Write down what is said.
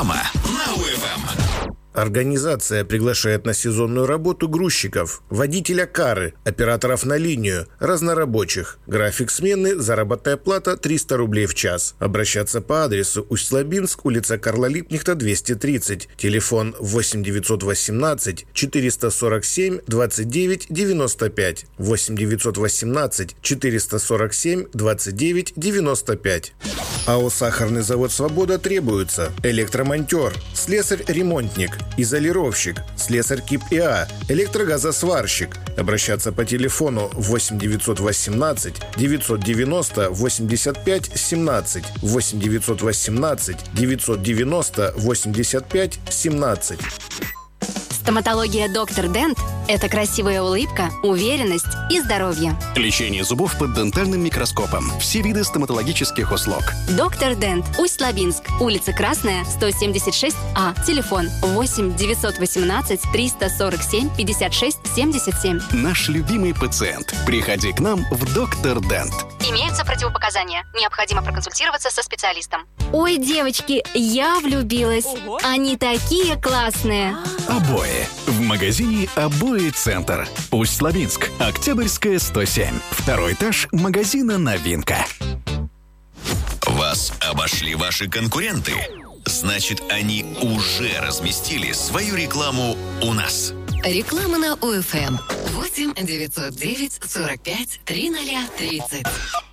На УФМ. Организация приглашает на сезонную работу грузчиков, водителя кары, операторов на линию, разнорабочих. График смены, заработная плата 300 рублей в час. Обращаться по адресу Усть-Лабинск, улица Карла Липкнехта, 230. Телефон 8 918 447 29 95. 8 918 447 29 95. АО «Сахарный завод «Свобода» требуется электромонтер, слесарь-ремонтник, изолировщик, слесарь КИП ИА, электрогазосварщик. Обращаться по телефону 8 918 990 85 17, 8 918 990 85 17. Стоматология «Доктор Дент» – это красивая улыбка, уверенность и здоровье. Лечение зубов под дентальным микроскопом. Все виды стоматологических услуг. «Доктор Дент», Усть-Лабинск, улица Красная, 176А. Телефон 8 918 347 56 77. Наш любимый пациент. Приходи к нам в «Доктор Дент». Имеются противопоказания. Необходимо проконсультироваться со специалистом. Ой, девочки, я влюбилась. Ого. Они такие классные. Обои. В магазине «Обои Центр». Усть-Лабинск. Октябрьская, 107. Второй этаж магазина «Новинка». Вас обошли ваши конкуренты? Значит, они уже разместили свою рекламу у нас. Реклама на УФМ. 8 909 45 3030.